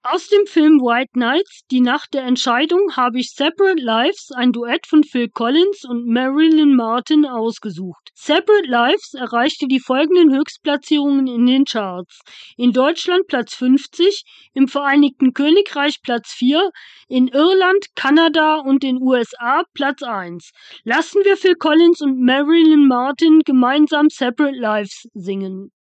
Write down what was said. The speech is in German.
Aus dem Film White Nights, Die Nacht der Entscheidung, habe ich Separate Lives, ein Duett von Phil Collins und Marilyn Martin, ausgesucht. Separate Lives erreichte die folgenden Höchstplatzierungen in den Charts: in Deutschland Platz 50, im Vereinigten Königreich Platz 4, in Irland, Kanada und den USA Platz 1. Lassen wir Phil Collins und Marilyn Martin gemeinsam Separate Lives singen.